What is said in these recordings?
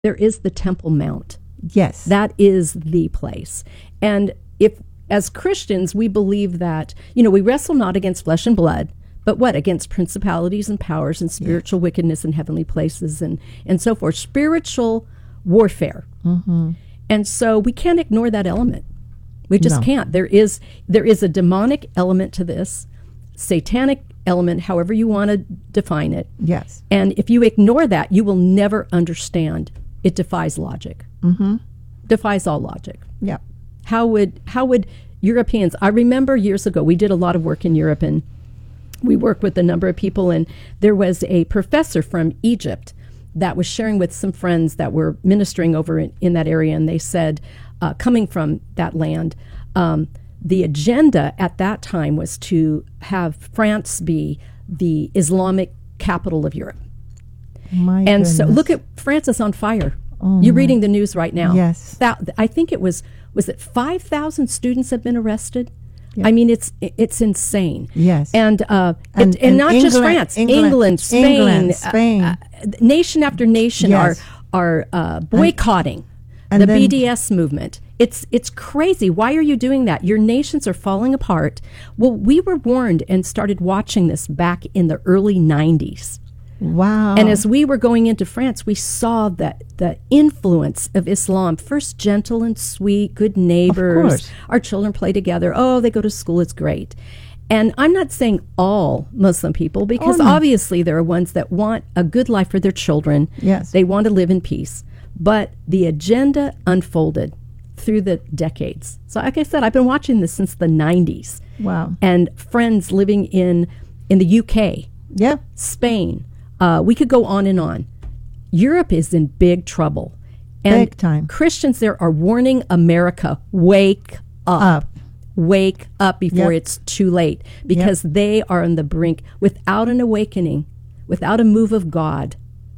there is the Temple Mount. Yes. That is the place. And if, as Christians, we believe that, we wrestle not against flesh and blood, but what? Against principalities and powers and spiritual wickedness in heavenly places and so forth. Spiritual warfare. Mm-hmm. And so we can't ignore that element. We just can't. There is a demonic element to this, satanic element, however you want to define it. Yes. And if you ignore that, you will never understand. It defies logic. Mm-hmm. Defies all logic. Yeah. How would Europeans, I remember years ago, we did a lot of work in Europe, and we worked with a number of people, and there was a professor from Egypt that was sharing with some friends that were ministering over in that area, and they said, coming from that land, the agenda at that time was to have France be the Islamic capital of Europe. My and goodness. So look at France is on fire. Oh, You're reading the news right now. Yes. I think it was it 5,000 students have been arrested? Yeah. I mean, it's insane. Yes. And not England, just France, England, Spain. Nation after nation are boycotting the BDS movement. It's crazy. Why are you doing that? Your nations are falling apart. Well, we were warned and started watching this back in the early 90s. Wow. And as we were going into France, we saw that the influence of Islam, first gentle and sweet, good neighbors. Our children play together. Oh, they go to school. It's great. And I'm not saying all Muslim people, because obviously there are ones that want a good life for their children. Yes. They want to live in peace. But the agenda unfolded through the decades. So like I said, I've been watching this since the 90s. Wow. And friends living in the UK, Spain. We could go on and on. Europe is in big trouble. And big time. Christians there are warning America, wake up. Wake up before it's too late, because they are on the brink. Without an awakening, without a move of God,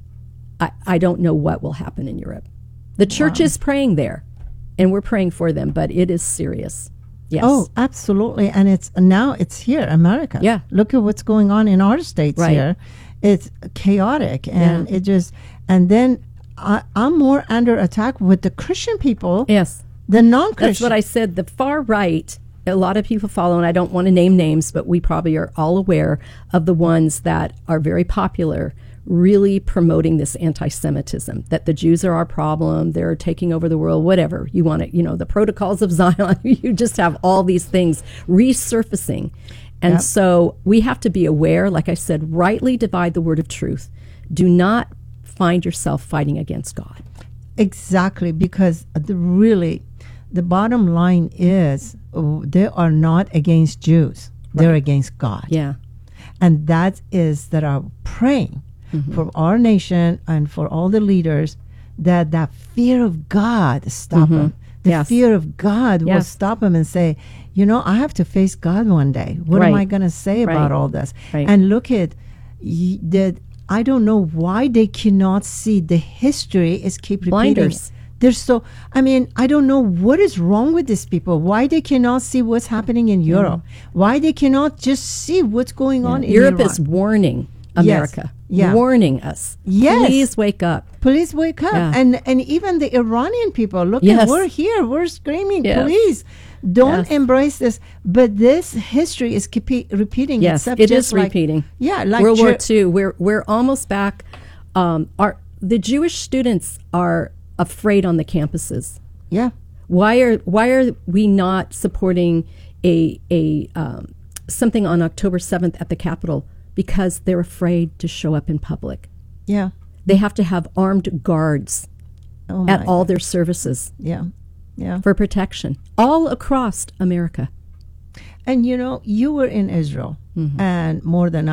I don't know what will happen in Europe. The church is praying there, and we're praying for them, but it is serious. Yes. Oh, absolutely. And it's here, America. Yeah. Look at what's going on in our states here. It's chaotic, and it just, and then I'm more under attack with the Christian people than non-Christian. That's what I said. The far right, a lot of people follow, and I don't want to name names, but we probably are all aware of the ones that are very popular, really promoting this anti-Semitism, that the Jews are our problem, they're taking over the world, whatever. You want it, the protocols of Zion, you just have all these things resurfacing. And so we have to be aware, like I said, rightly divide the word of truth. Do not find yourself fighting against God. Exactly, because the bottom line is they are not against Jews. They're against God. Yeah. And that is that are praying for our nation and for all the leaders, that fear of God stop them. The fear of God will stop them and say, I have to face God one day. What am I going to say about all this? And look at that. I don't know why they cannot see the history is keep repeating. Blinders. They're so, I don't know what is wrong with these people. Why they cannot see what's happening in Europe. Why they cannot just see what's going on in Europe Iran. Is warning America. Warning us. Please wake up. Please wake up. And even the Iranian people, look at, we're here, we're screaming, please don't embrace this. But this history is repeating. Yes, it is repeating. Yeah, like World War II. We're almost back. The Jewish students are afraid on the campuses. Yeah. Why are we not supporting a something on October 7th at the Capitol? Because they're afraid to show up in public. Yeah. They have to have armed guards at all their services. Yeah. Yeah. For protection. All across America. And you were in Israel, and more than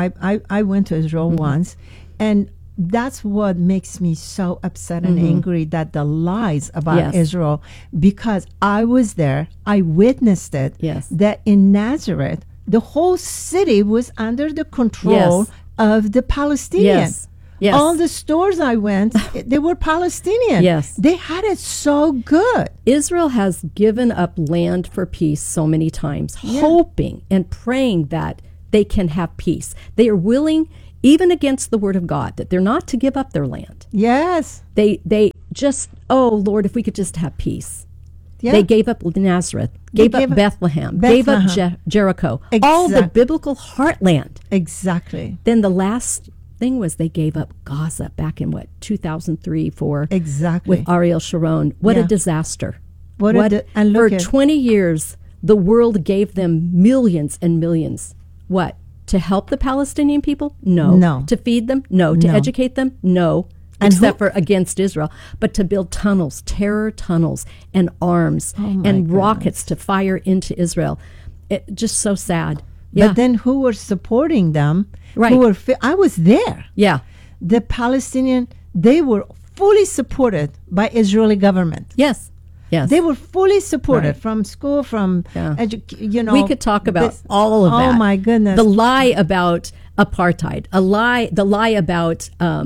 I went to Israel once, and that's what makes me so upset and angry, that the lies about Israel, because I was there, I witnessed it, that in Nazareth, the whole city was under the control of the Palestinians. Yes. All the stores I went, they were Palestinian. Yes. They had it so good. Israel has given up land for peace so many times, hoping and praying that they can have peace. They are willing even against the word of God, that they're not to give up their land. Yes. They just, oh Lord, if we could just have peace. Yeah. They gave up Nazareth, gave up Bethlehem, gave up Jericho, all the biblical heartland. Exactly. Then the last thing was they gave up Gaza back in 2003, 2004. Exactly. With Ariel Sharon. What a disaster. And for look 20 years, the world gave them millions and millions. What? To help the Palestinian people? No. No. To feed them? No. To educate them? No. Except for against Israel. But to build tunnels, terror tunnels, and arms, and rockets to fire into Israel. Just so sad. Yeah. But then who were supporting them? Right. I was there. Yeah. The Palestinian, they were fully supported by Israeli government. Yes. Yes. They were fully supported from school, from we could talk about all of that. Oh my goodness. The lie about apartheid, the lie about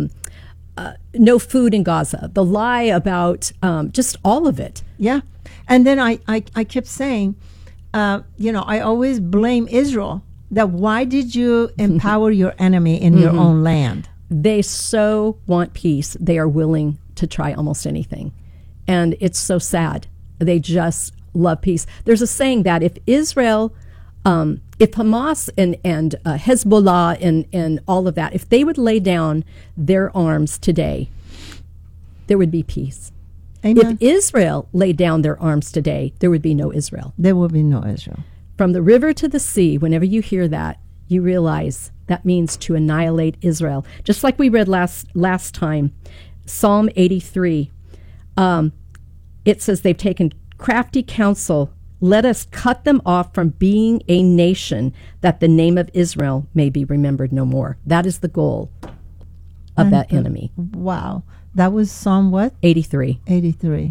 no food in Gaza, the lie about just all of it. Yeah. And then I kept saying, I always blame Israel, that why did you empower your enemy in your own land? They so want peace, they are willing to try almost anything. And it's so sad. They just love peace. There's a saying that if Israel, if Hamas and Hezbollah and all of that, if they would lay down their arms today, there would be peace. Amen. If Israel laid down their arms today, there would be no Israel. There would be no Israel. From the river to the sea, whenever you hear that, you realize that means to annihilate Israel. Just like we read last time, Psalm 83. It says they've taken crafty counsel. Let us cut them off from being a nation, that the name of Israel may be remembered no more. That is the goal of that enemy. Wow. That was Psalm what? 83. 83.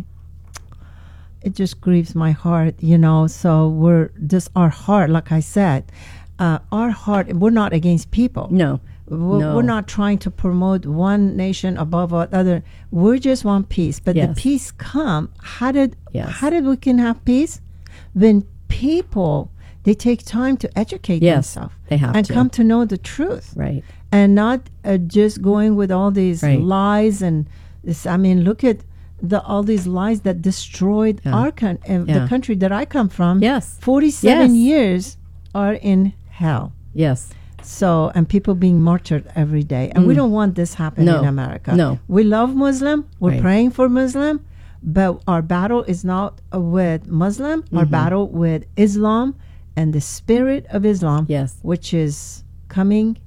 It just grieves my heart, so we're just our heart, like I said, our heart, we're not against people. No. We're not trying to promote one nation above other. We just want peace. But the peace come. How did we can have peace? When people, they take time to educate themselves. They have and to. come to know the truth. Right. And not just going with all these lies and this. I mean, look at all these lies that destroyed our the country that I come from. Yes. 47 years are in hell. Yes. So, and people being martyred every day. And we don't want this happening in America. No. We love Muslim. We're praying for Muslim. But our battle is not with Muslim. Our battle with Islam and the spirit of Islam. Yes. Which is coming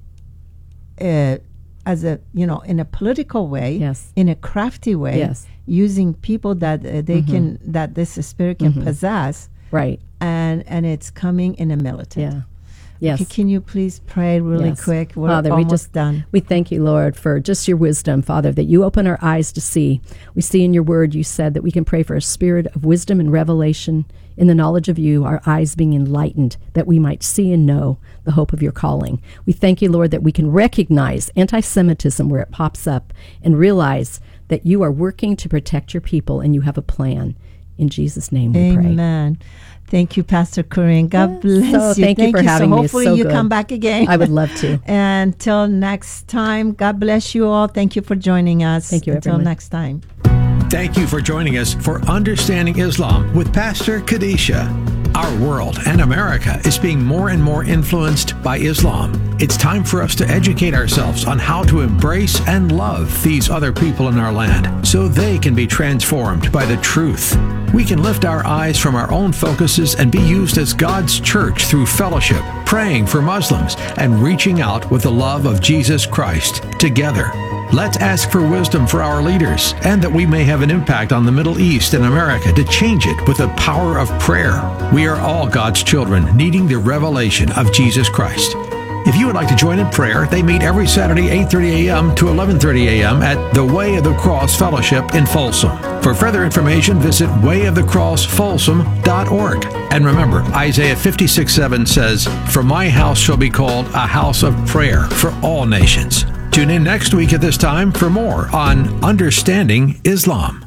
as a, in a political way. Yes. In a crafty way. Yes. Using people that they can, that this spirit can possess. Right. And it's coming in a militant. Yeah. Yes. Okay, can you please pray really quick? We're Father, almost done. We thank you, Lord, for just your wisdom, Father, that you open our eyes to see. We see in your word, you said that we can pray for a spirit of wisdom and revelation in the knowledge of you, our eyes being enlightened, that we might see and know the hope of your calling. We thank you, Lord, that we can recognize anti-Semitism where it pops up and realize that you are working to protect your people and you have a plan. In Jesus' name we pray. Amen. Thank you, Pastor Corinne. God bless you. Thank you for having me. Hopefully you come back again. I would love to. Until next time, God bless you all. Thank you for joining us. Thank you, Until next time. Thank you for joining us for Understanding Islam with Pastor Khadisha. Our world and America is being more and more influenced by Islam. It's time for us to educate ourselves on how to embrace and love these other people in our land so they can be transformed by the truth. We can lift our eyes from our own focuses and be used as God's church through fellowship, praying for Muslims, and reaching out with the love of Jesus Christ together. Let's ask for wisdom for our leaders and that we may have an impact on the Middle East and America to change it with the power of prayer. We are all God's children needing the revelation of Jesus Christ. If you would like to join in prayer, they meet every Saturday 8:30 a.m. to 11:30 a.m. at the Way of the Cross Fellowship in Folsom. For further information, visit wayofthecrossfolsom.org. And remember, Isaiah 56:7 says, "For my house shall be called a house of prayer for all nations." Tune in next week at this time for more on Understanding Islam.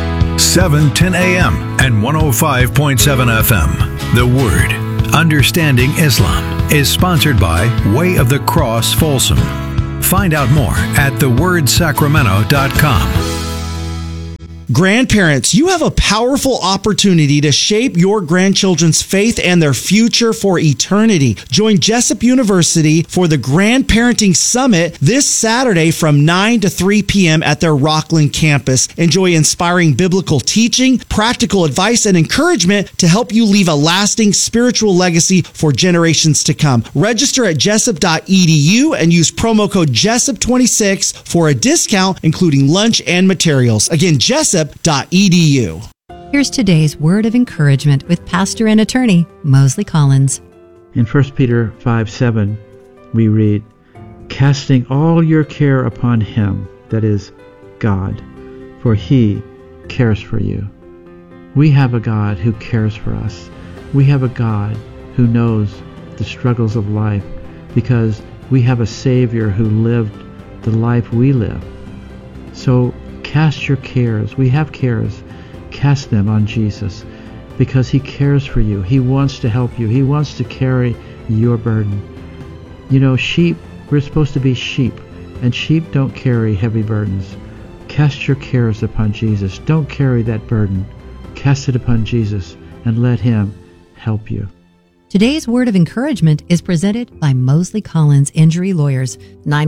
7:10 a.m. and 105.7 FM. The Word, Understanding Islam, is sponsored by Way of the Cross Folsom. Find out more at thewordsacramento.com. Grandparents, you have a powerful opportunity to shape your grandchildren's faith and their future for eternity. Join Jessup University for the Grandparenting Summit this Saturday from 9 to 3 p.m. at their Rockland campus. Enjoy inspiring biblical teaching, practical advice, and encouragement to help you leave a lasting spiritual legacy for generations to come. Register at jessup.edu and use promo code Jessup26 for a discount, including lunch and materials. Again, Jessup.edu. Here's today's word of encouragement with pastor and attorney Mosley Collins. In 1 Peter 5:7, we read, "Casting all your care upon him," that is, God, "for he cares for you." We have a God who cares for us. We have a God who knows the struggles of life because we have a Savior who lived the life we live. So cast your cares. We have cares. Cast them on Jesus because he cares for you. He wants to help you. He wants to carry your burden. You know, sheep, we're supposed to be sheep, and sheep don't carry heavy burdens. Cast your cares upon Jesus. Don't carry that burden. Cast it upon Jesus and let him help you. Today's word of encouragement is presented by Mosley Collins Injury Lawyers,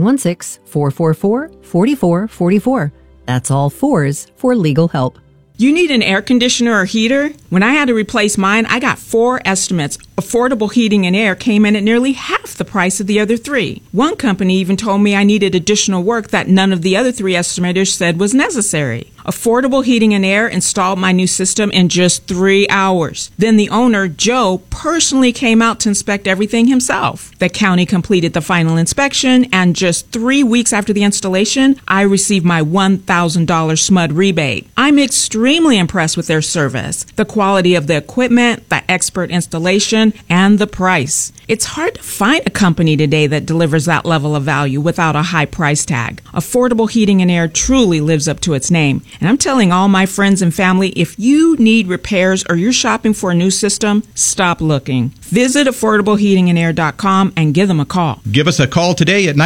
916-444-4444. That's all fours for legal help. You need an air conditioner or heater? When I had to replace mine, I got 4 estimates. Affordable Heating and Air came in at nearly half the price of the other 3. One company even told me I needed additional work that none of the other 3 estimators said was necessary. Affordable Heating and Air installed my new system in just 3 hours. Then the owner, Joe, personally came out to inspect everything himself. The county completed the final inspection, and just 3 weeks after the installation, I received my $1,000 SMUD rebate. I'm extremely impressed with their service, the quality of the equipment, the expert installation, and the price. It's hard to find a company today that delivers that level of value without a high price tag. Affordable Heating and Air truly lives up to its name. And I'm telling all my friends and family, if you need repairs or you're shopping for a new system, stop looking. Visit affordableheatingandair.com and give them a call. Give us a call today at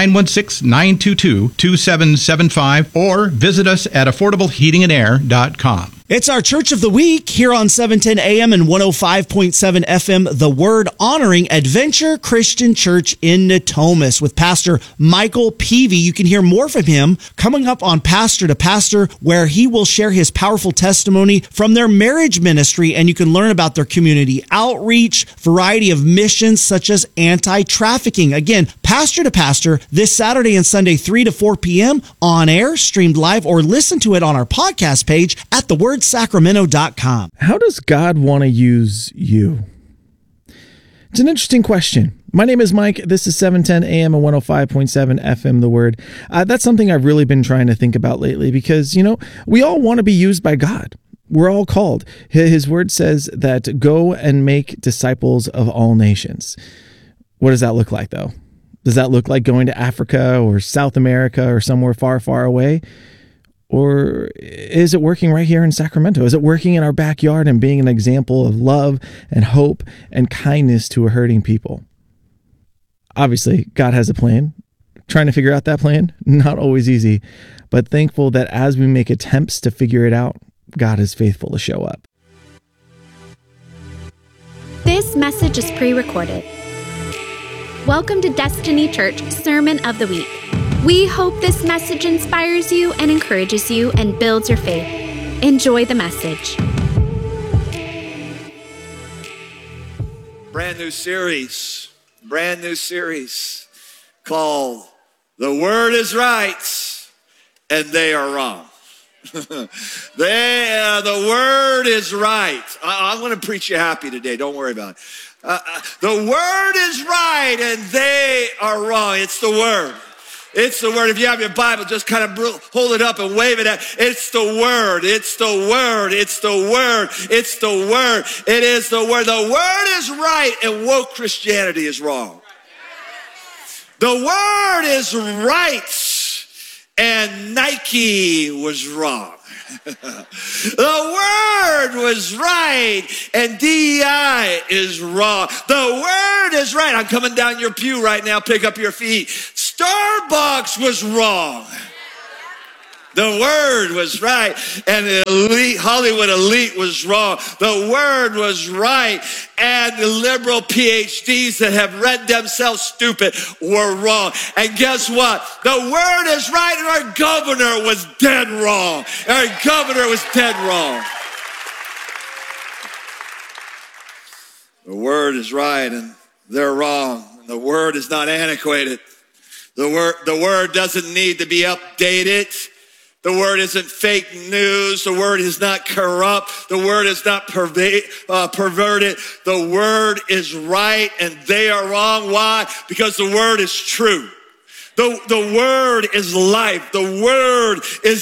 916-922-2775 or visit us at affordableheatingandair.com. It's our Church of the Week here on 710 AM and 105.7 FM, The Word, honoring Adventure Christian Church in Natomas with Pastor Michael Peavy. You can hear more from him coming up on Pastor to Pastor, where he will share his powerful testimony from their marriage ministry, and you can learn about their community outreach, variety of missions such as anti-trafficking. Again, Pastor to Pastor this Saturday and Sunday, 3 to 4 p.m. on air, streamed live, or listen to it on our podcast page at thewordsacramento.com. How does God want to use you? It's an interesting question. My name is Mike. This is 710 AM and 105.7 FM, The Word. That's something I've really been trying to think about lately because, we all want to be used by God. We're all called. His word says that go and make disciples of all nations. What does that look like, though? Does that look like going to Africa or South America or somewhere far, far away? Or is it working right here in Sacramento? Is it working in our backyard and being an example of love and hope and kindness to a hurting people? Obviously, God has a plan. Trying to figure out that plan, not always easy, but thankful that as we make attempts to figure it out, God is faithful to show up. This message is pre-recorded. Welcome to Destiny Church Sermon of the Week. We hope this message inspires you and encourages you and builds your faith. Enjoy the message. Brand new series called The Word is Right and They Are Wrong. The Word is right. I'm going to preach you happy today. Don't worry about it. The Word is right and they are wrong. It's the Word. It's the Word. If you have your Bible, just kind of hold it up and wave it at. It's the Word. It's the Word. It's the Word. It's the Word. It is the Word. The Word is right and woke Christianity is wrong. The Word is right and Nike was wrong. The Word was right and DEI is wrong. The Word is right. I'm coming down your pew right now. Pick up your feet. Starbucks was wrong. The word was right, and the Hollywood elite was wrong. The word was right, and the liberal PhDs that have read themselves stupid were wrong. And guess what? The word is right, and our governor was dead wrong. Our governor was dead wrong. The word is right, and they're wrong. The word is not antiquated. The word doesn't need to be updated. The word isn't fake news. The word is not corrupt. The word is not perverted. The word is right, and they are wrong. Why? Because the word is true. The word is life. The word is